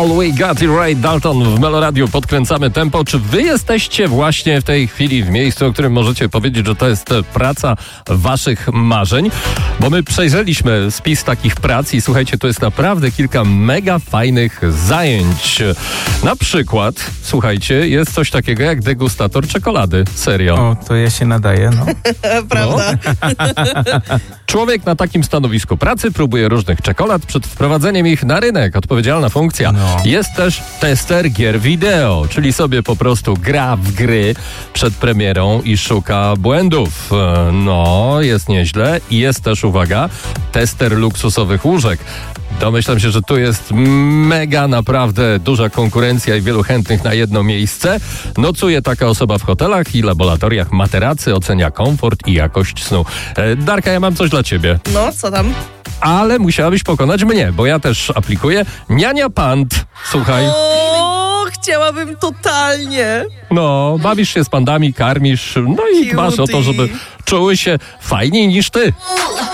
All We Got It Right, Dalton w Meloradiu. Podkręcamy tempo. Czy wy jesteście właśnie w tej chwili w miejscu, o którym możecie powiedzieć, że to jest praca waszych marzeń? Bo my przejrzeliśmy spis takich prac i słuchajcie, to jest naprawdę kilka mega fajnych zajęć. Na przykład, słuchajcie, jest coś takiego jak degustator czekolady. Serio. O, to ja się nadaję, no. Prawda? Człowiek na takim stanowisku pracy próbuje różnych czekolad przed wprowadzeniem ich na rynek. Odpowiedzialna funkcja. No. Jest też tester gier wideo, czyli sobie po prostu gra w gry przed premierą i szuka błędów. No, jest nieźle. I jest też, uwaga, tester luksusowych łóżek. Domyślam się, że tu jest mega naprawdę duża konkurencja i wielu chętnych na jedno miejsce. Nocuje taka osoba w hotelach i laboratoriach materacy, ocenia komfort i jakość snu. Darka, ja mam coś dla ciebie. No, co tam? Ale musiałabyś pokonać mnie, bo ja też aplikuję. Niania Pand. Słuchaj. O, chciałabym totalnie. No, bawisz się z pandami, karmisz, no i dbasz o to, żeby czuły się fajniej niż ty.